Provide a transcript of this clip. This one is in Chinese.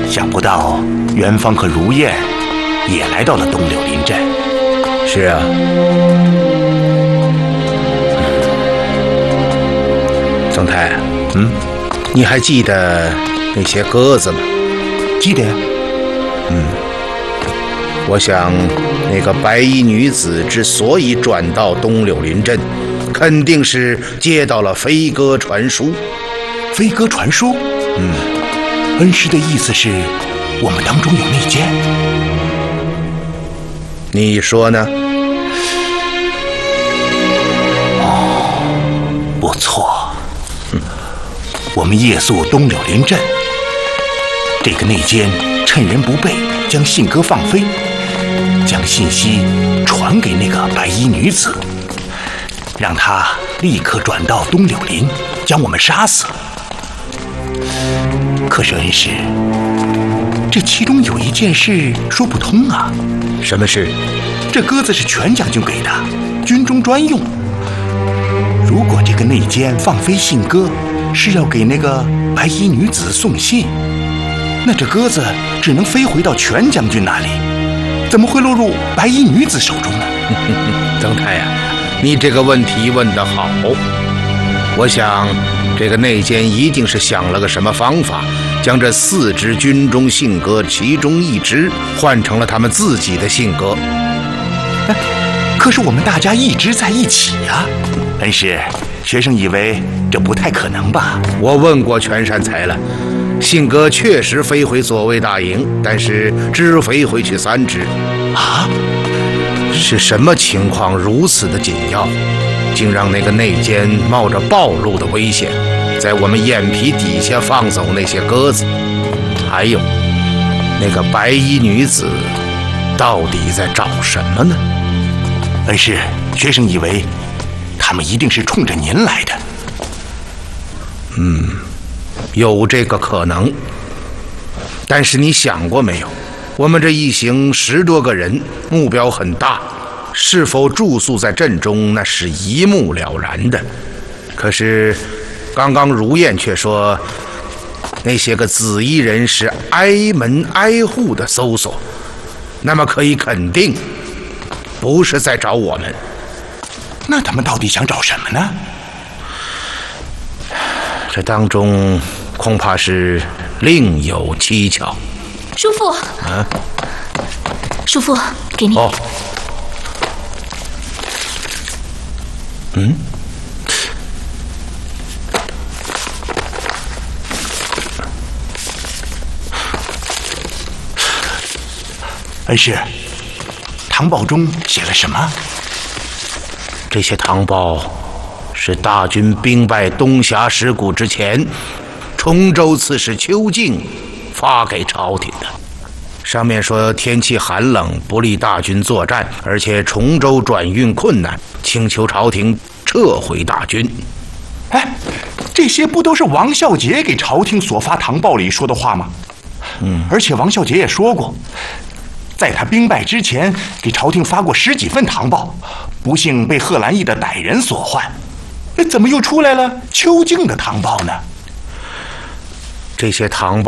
想不到元芳和如燕也来到了东柳林镇。 是啊，曾太，你还记得那些鸽子吗？ 记得呀。 我想那个白衣女子之所以转到东柳林镇，肯定是接到了飞鸽传书。 飞鸽传书？恩师的意思是我们当中有内奸？ 你说呢？ 不错。我们夜宿东柳林镇，这个内奸趁人不备，将信鸽放飞，将信息传给那个白衣女子，让她立刻转到东柳林，将我们杀死。可是恩师，这其中有一件事说不通啊。 什么事？ 这鸽子是全将军给的，军中专用。如果这个内奸放飞信鸽，是要给那个白衣女子送信，那这鸽子只能飞回到全将军那里，怎么会落入白衣女子手中呢？ 曾太呀，你这个问题问得好。我想这个内奸一定是想了个什么方法，将这4只军中信鸽其中1只换成了他们自己的信鸽。 可是我们大家一直在一起呀。恩师，学生以为这不太可能吧？ 我问过全善才了，信鸽确实飞回左卫大营，但是只飞回去3只。 啊？ 是什么情况如此的紧要，竟让那个内奸冒着暴露的危险，在我们眼皮底下放走那些鸽子？还有，那个白衣女子到底在找什么呢？ 恩师，学生以为他们一定是冲着您来的。 有这个可能。但是你想过没有，我们这一行10多个人，目标很大，是否住宿在镇中，那是一目了然的。可是刚刚如燕却说，那些个紫衣人是挨门挨户的搜索，那么可以肯定不是在找我们。 那他们到底想找什么呢？ 这当中恐怕是另有蹊跷。 叔父，叔父，给你。 哦， 恩师，唐报中写了什么？ 这些唐报是大军兵败东峡石谷之前，崇州刺史邱敬发给朝廷的。上面说天气寒冷，不利大军作战，而且崇州转运困难，请求朝廷撤回大军。 哎，这些不都是王孝杰给朝廷所发唐报里说的话吗？而且王孝杰也说过，在他兵败之前，给朝廷发过10几份唐报，不幸被贺兰义的歹人所换。怎么又出来了邱敬的唐报呢？ 这些唐报